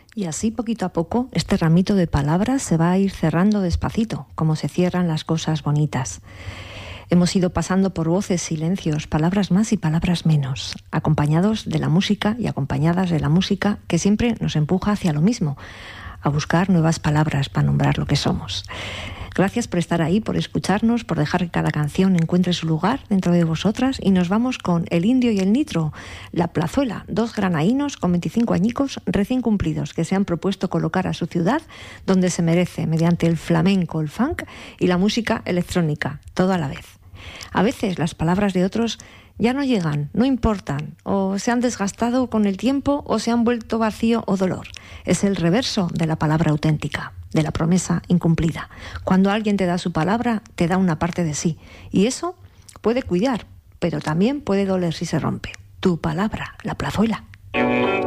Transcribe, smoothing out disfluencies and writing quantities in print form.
Y así, poquito a poco, este ramito de palabras se va a ir cerrando despacito, como se cierran las cosas bonitas. Hemos ido pasando por voces, silencios, palabras más y palabras menos, acompañados de la música y acompañadas de la música que siempre nos empuja hacia lo mismo, a buscar nuevas palabras para nombrar lo que somos. Gracias por estar ahí, por escucharnos, por dejar que cada canción encuentre su lugar dentro de vosotras, y nos vamos con El Indio y el Nitro, La Plazuela, dos granaínos con 25 añicos recién cumplidos que se han propuesto colocar a su ciudad donde se merece, mediante el flamenco, el funk y la música electrónica, todo a la vez. A veces las palabras de otros ya no llegan, no importan, o se han desgastado con el tiempo o se han vuelto vacío o dolor. Es el reverso de la palabra auténtica, de la promesa incumplida. Cuando alguien te da su palabra, te da una parte de sí. Y eso puede cuidar, pero también puede doler si se rompe. Tu palabra, la plazuela.